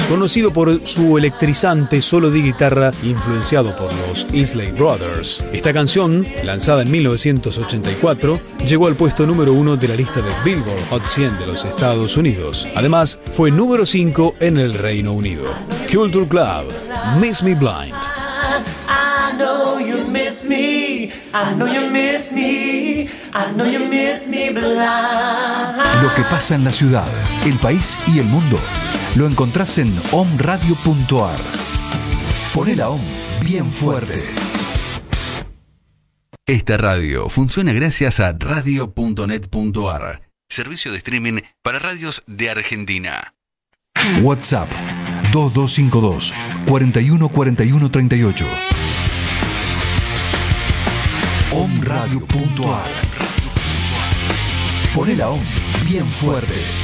Conocido por su electrizante solo de guitarra influenciado por los Isley Brothers, esta canción, lanzada en 1984, llegó al puesto número 1 de la lista de Billboard Hot 100 de los Estados Unidos. Además, fue número 5 en el Reino Unido. Culture Club, Miss Me Blind. I know you miss me, I know you miss me, I know you miss me blind. Lo que pasa en la ciudad, el país y el mundo lo encontrás en omradio.ar. Poné la OM bien fuerte. Esta radio funciona gracias a radio.net.ar, servicio de streaming para radios de Argentina. WhatsApp 2252 41 41 38. omradio.ar. Poné la OM bien fuerte.